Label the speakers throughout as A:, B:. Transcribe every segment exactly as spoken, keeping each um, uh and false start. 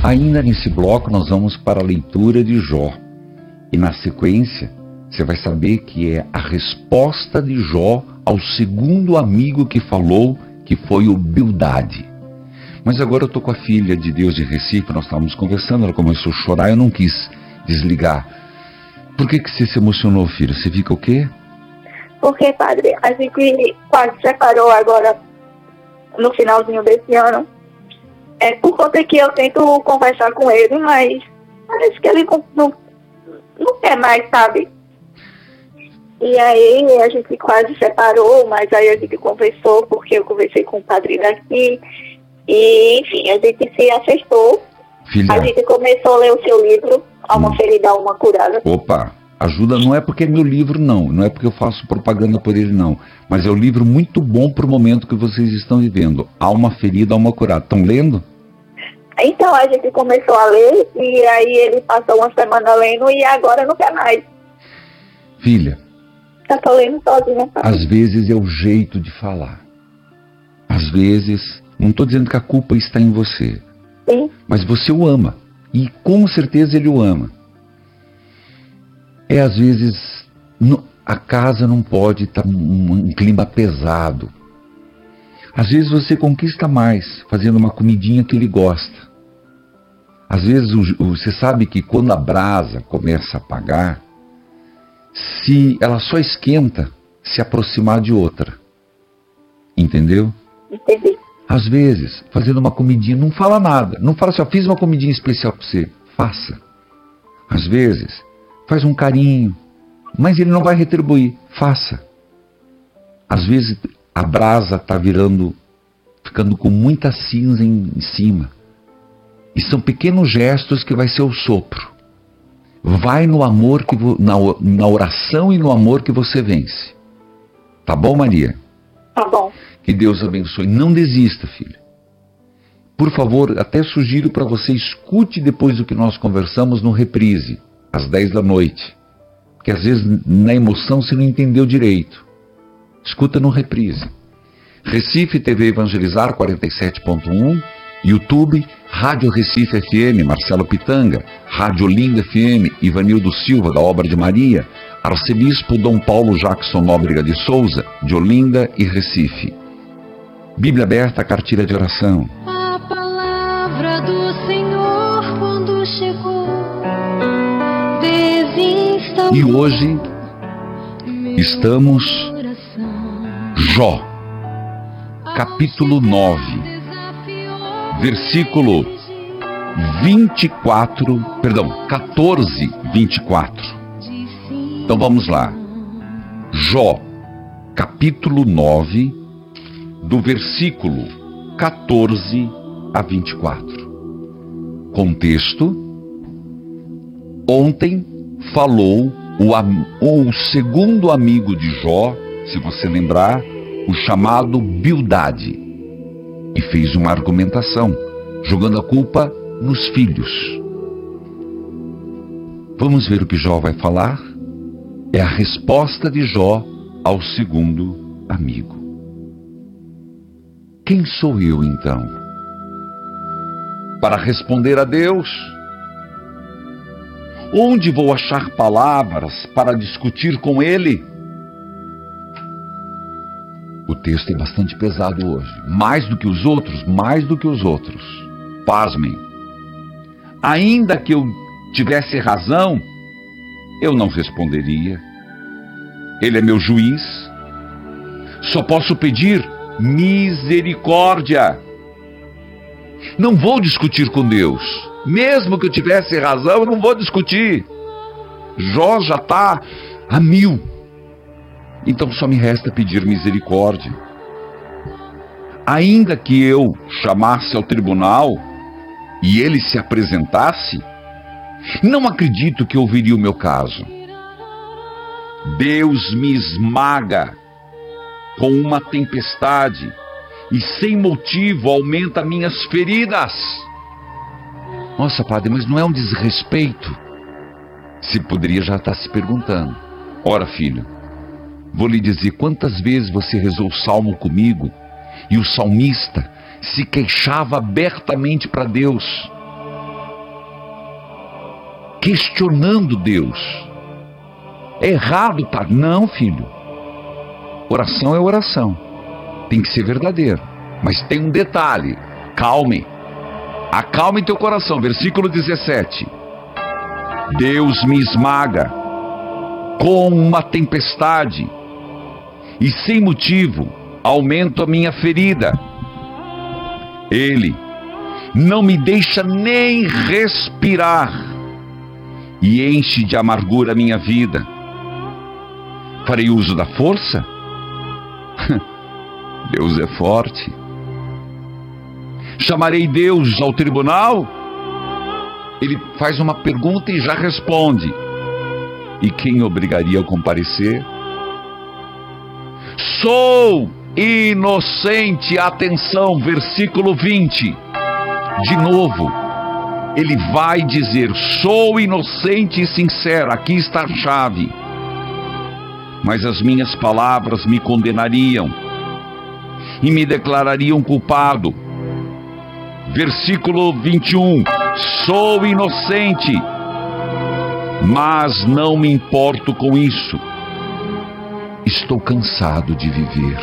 A: Ainda nesse bloco nós vamos para a leitura de Jó. E na sequência você vai saber que é a resposta de Jó ao segundo amigo que falou, que foi o Bildade. Mas agora eu estou com a filha de Deus de Recife, nós estávamos conversando, ela começou a chorar, eu não quis desligar. Por que que você se emocionou, filho? Você fica o quê?
B: Porque, padre, a gente quase separou agora no finalzinho desse ano. É por conta que eu tento conversar com ele, mas parece que ele não, não, não quer mais, sabe? E aí a gente quase separou, mas aí a gente conversou, porque eu conversei com o padre daqui. E, enfim, a gente se acertou.
A: Filha.
B: A gente começou a ler o seu livro, A uma
A: hum.
B: ferida, a uma curada.
A: Opa, ajuda, não é porque é meu livro, não. Não é porque eu faço propaganda por ele, não. Mas é um livro muito bom para o momento que vocês estão vivendo. Há uma ferida, há uma curada. Estão lendo?
B: Então a gente começou a ler, e aí ele passou uma semana lendo, e agora não quer mais.
A: Filha.
B: Eu tô lendo sozinha.
A: Às vezes é o jeito de falar. Às vezes, não estou dizendo que a culpa está em você.
B: Sim.
A: Mas você o ama. E com certeza ele o ama. É, às vezes, no, a casa não pode estar um, um clima pesado. Às vezes você conquista mais fazendo uma comidinha que ele gosta. Às vezes o, o, você sabe que quando a brasa começa a apagar, se ela só esquenta se aproximar de outra. Entendeu?
B: Entendi.
A: Às vezes, fazendo uma comidinha, não fala nada. Não fala assim, ó, fiz uma comidinha especial para você. Faça. Às vezes, faz um carinho, mas ele não vai retribuir. Faça. Às vezes, a brasa está virando, ficando com muita cinza em, em cima. E são pequenos gestos que vai ser o sopro. Vai no amor, que vo, na, na oração e no amor que você vence. Tá bom, Maria?
B: Tá bom.
A: Que Deus abençoe. Não desista, filha. Por favor, até sugiro para você, escute depois do que nós conversamos no reprise, às dez da noite. Porque às vezes na emoção você não entendeu direito. Escuta no reprise. Recife T V Evangelizar quarenta e sete ponto um, YouTube, Rádio Recife F M, Marcelo Pitanga, Rádio Olinda F M, Ivanildo Silva, da Obra de Maria, Arcebispo Dom Paulo Jackson Nóbrega de Souza, de Olinda e Recife. Bíblia aberta, cartilha de oração.
C: A palavra do Senhor quando chegou, desinstalou.
A: E hoje estamos Jó, capítulo nove, versículo vinte e quatro, perdão, quatorze, vinte e quatro. Então vamos lá. Jó, capítulo nove, do versículo quatorze a vinte e quatro. Contexto: ontem falou o, am, o segundo amigo de Jó, se você lembrar, o chamado Bildade, e fez uma argumentação, jogando a culpa nos filhos. Vamos ver o que Jó vai falar? É a resposta de Jó ao segundo amigo. Quem sou eu, então, para responder a Deus? Onde vou achar palavras para discutir com Ele? O texto é bastante pesado hoje. Mais do que os outros, mais do que os outros. Pasmem. Ainda que eu tivesse razão, eu não responderia. Ele é meu juiz. Só posso pedir misericórdia. Não vou discutir com Deus. Mesmo que eu tivesse razão, eu não vou discutir. Jó já está a mil. Então só me resta pedir misericórdia. Ainda que eu chamasse ao tribunal e ele se apresentasse, não acredito que ouviria o meu caso. Deus me esmaga com uma tempestade e sem motivo aumenta minhas feridas. Nossa, padre, mas não é um desrespeito? Se poderia já estar se perguntando. Ora, filho, vou lhe dizer quantas vezes você rezou o salmo comigo e o salmista se queixava abertamente para Deus. questionando Deus. É errado, Padre? Não, filho. Oração é oração. Tem que ser verdadeiro. Mas tem um detalhe. Calme. Acalme teu coração. Versículo dezessete. Deus me esmaga com uma tempestade e sem motivo aumento a minha ferida. Ele não me deixa nem respirar e enche de amargura a minha vida. Farei uso da força? Deus é forte. Chamarei Deus ao tribunal? Ele faz uma pergunta e já responde. E quem obrigaria a comparecer? Sou inocente. Atenção, versículo vinte. De novo, ele vai dizer: sou inocente e sincero. Aqui está a chave. Mas as minhas palavras me condenariam e me declarariam culpado. Versículo vinte e um. Sou inocente, mas não me importo com isso. Estou cansado de viver.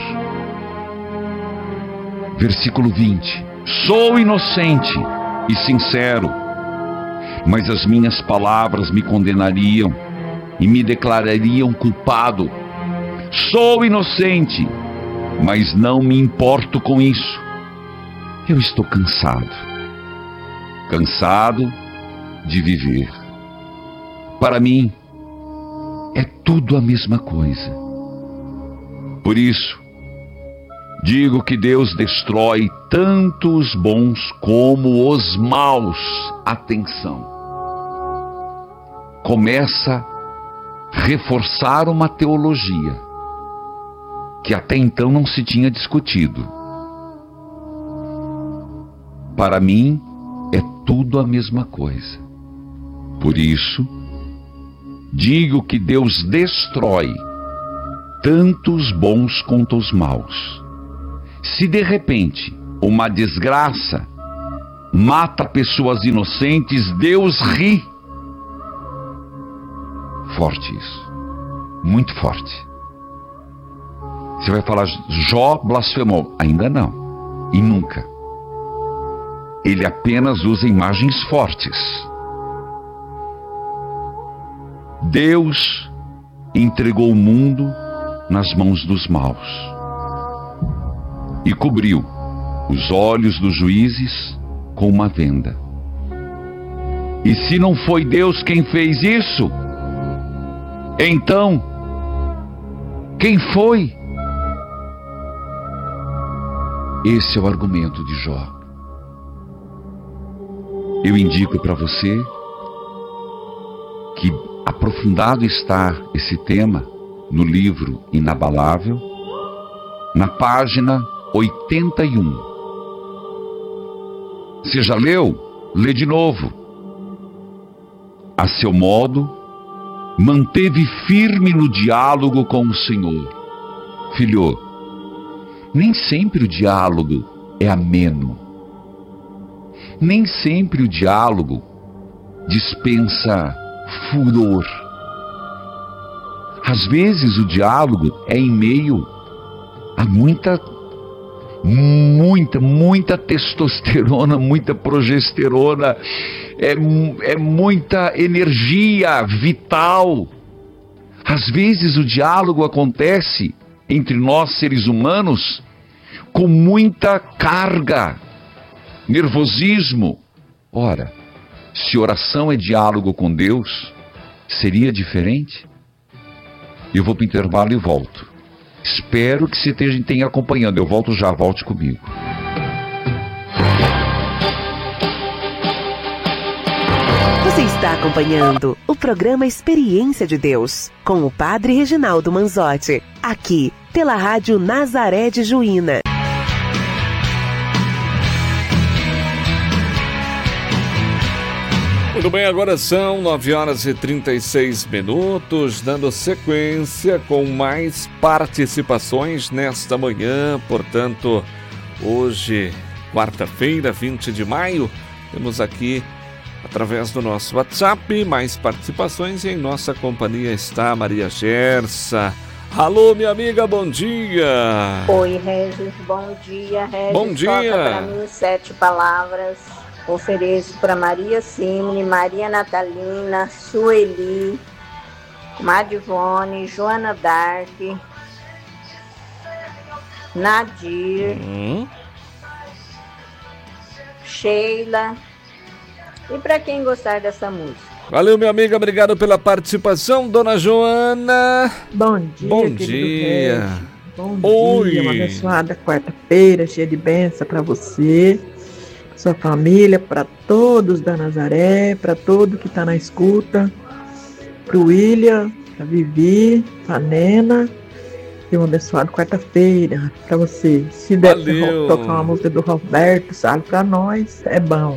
A: Versículo vinte. Sou inocente e sincero, mas as minhas palavras me condenariam e me declarariam culpado. Sou inocente, mas não me importo com isso. Eu estou cansado. Cansado de viver. Para mim, é tudo a mesma coisa. Por isso, digo que Deus destrói tanto os bons como os maus. Atenção. Começa a reforçar uma teologia que até então não se tinha discutido. Para mim, é tudo a mesma coisa. Por isso, digo que Deus destrói tanto os bons quanto os maus. Se de repente uma desgraça mata pessoas inocentes, Deus ri. Forte isso. Muito forte. Você vai falar, Jó blasfemou. Ainda não. E nunca. Ele apenas usa imagens fortes. Deus entregou o mundo nas mãos dos maus e cobriu os olhos dos juízes com uma venda. E se não foi Deus quem fez isso, então quem foi? Esse é o argumento de Jó. Eu indico para você que aprofundado está esse tema no livro Inabalável, na página oitenta e um. Você já leu? Lê de novo. A seu modo, manteve firme no diálogo com o Senhor. Filho, nem sempre o diálogo é ameno. Nem sempre o diálogo dispensa furor. Às vezes o diálogo é em meio a muita, muita, muita testosterona, muita progesterona, é, é muita energia vital. Às vezes o diálogo acontece entre nós seres humanos com muita carga, nervosismo. Ora, se oração é diálogo com Deus, seria diferente? Eu vou para o intervalo e volto. Espero que você tenha acompanhando. Eu volto já, volte comigo.
D: Você está acompanhando o programa Experiência de Deus, com o Padre Reginaldo Manzotti, aqui pela Rádio Nazaré de Juína.
E: Muito bem, agora são nove horas e trinta e seis minutos, dando sequência com mais participações nesta manhã. Portanto, hoje, quarta-feira, vinte de maio, temos aqui através do nosso WhatsApp. Mais participações e em nossa companhia está a Maria Gersa. Alô, minha amiga, bom dia.
F: Oi, Regis, bom dia, Regis.
E: Bom dia.
F: Toca para mim sete palavras. Ofereço para Maria Simone, Maria Natalina, Sueli, Madivone, Joana Dark, Nadir,
E: hum.
F: Sheila e para quem gostar dessa música.
E: Valeu, minha amiga, obrigado pela participação, dona Joana.
G: Bom dia,
E: bom
G: querido
E: dia.
G: Regis. Bom
E: Oi.
G: dia, uma abençoada quarta-feira, cheia de bênção para você, sua família, para todos da Nazaré, para todo que está na escuta, para o William, para a Vivi, para a Nena. E uma abençoada quarta-feira para você. Se der pra tocar uma música do Roberto, sabe, para nós é bom.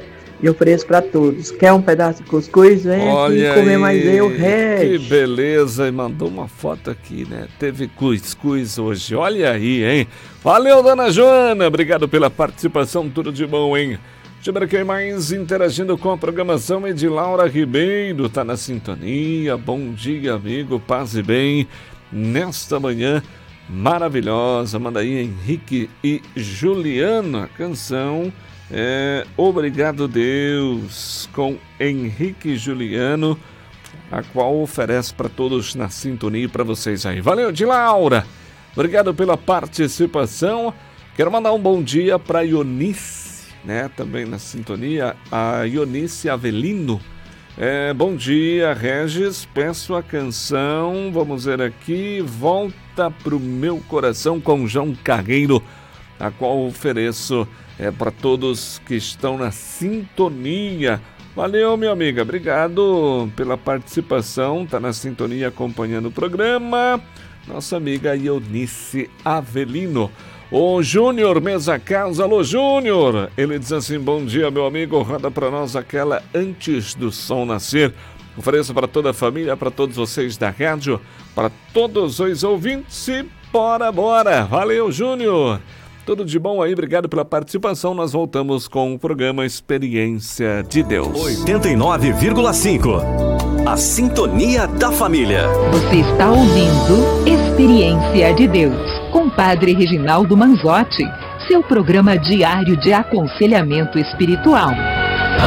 G: E ofereço para todos. Quer um pedaço de cuscuz? Vem
E: Olha
G: aqui comer
E: aí,
G: mais eu, Regis.
E: Que beleza, e mandou uma foto aqui, né? Teve cuscuz hoje, olha aí, hein? Valeu, dona Joana, obrigado pela participação, tudo de bom, hein? Deixa eu ver quem mais interagindo com a programação. Edilaura Ribeiro tá na sintonia. Bom dia, amigo, paz e bem nesta manhã maravilhosa. Manda aí Henrique e Juliana, a canção é Obrigado Deus, com Henrique e Juliano, a qual oferece para todos na sintonia e para vocês aí. Valeu, de Laura, obrigado pela participação. Quero mandar um bom dia para Ionice, né, também na sintonia, a Ionice Avelino. É, bom dia, Regis, peço a canção, vamos ver aqui, Volta pro Meu Coração, com João Carreiro, a qual ofereço é, para todos que estão na sintonia. Valeu, minha amiga, obrigado pela participação, tá na sintonia acompanhando o programa, nossa amiga Ionice Avelino. O Júnior Mesa Casa, alô Júnior, ele diz assim, bom dia meu amigo, roda para nós aquela Antes do Sol Nascer. Ofereço para toda a família, para todos vocês da rádio, para todos os ouvintes e bora, bora. Valeu Júnior, tudo de bom aí, obrigado pela participação. Nós voltamos com o programa Experiência de Deus.
H: oitenta e nove vírgula cinco, a sintonia da família.
I: Você está ouvindo Experiência de Deus, com Padre Reginaldo Manzotti, seu programa diário de aconselhamento espiritual.